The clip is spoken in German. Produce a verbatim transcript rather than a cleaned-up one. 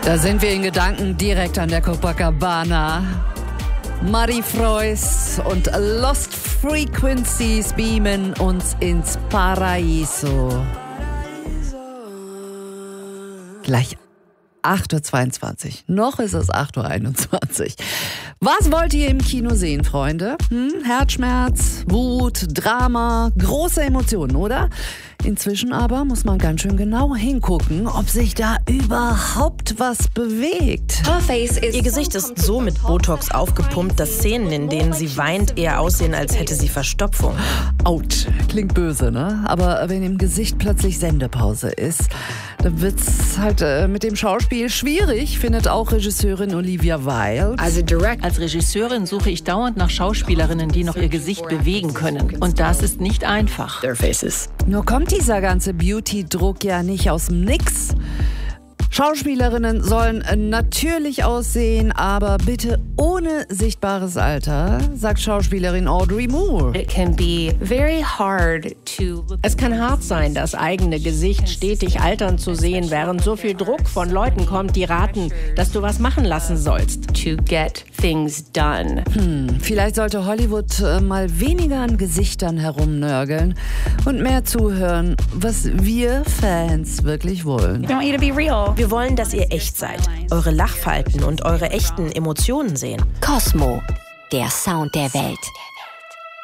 Da sind wir in Gedanken direkt an der Copacabana. Marie Frois und Lost Frequencies beamen uns ins Paraiso. Gleich acht Uhr zweiundzwanzig. Noch ist es acht Uhr einundzwanzig. Was wollt ihr im Kino sehen, Freunde? Hm? Herzschmerz, Wut, Drama, große Emotionen, oder? Inzwischen aber muss man ganz schön genau hingucken, ob sich da überhaupt was bewegt. Ihr Gesicht ist so mit Botox aufgepumpt, dass Szenen, in denen sie weint, eher aussehen, als hätte sie Verstopfung. Autsch, klingt böse, ne? Aber wenn im Gesicht plötzlich Sendepause ist, dann wird's halt äh, mit dem Schauspiel schwierig, findet auch Regisseurin Olivia Wilde. Also direkt als Regisseurin suche ich dauernd nach Schauspielerinnen, die noch ihr Gesicht bewegen können. Und das ist nicht einfach. Their faces. Nur kommt dieser ganze Beauty-Druck ja nicht aus dem Nix. Schauspielerinnen sollen natürlich aussehen, aber bitte ohne sichtbares Alter, sagt Schauspielerin Audrey Moore. It can be very hard to look. Es kann hart sein, das eigene Gesicht stetig altern zu sehen, während so viel Druck von Leuten kommt, die raten, dass du was machen lassen sollst. To get things done. Hm, vielleicht sollte Hollywood äh, mal weniger an Gesichtern herumnörgeln und mehr zuhören, was wir Fans wirklich wollen. We want you to be real. Wir wollen, dass ihr echt seid, eure Lachfalten und eure echten Emotionen sehen. Cosmo, der Sound der Welt.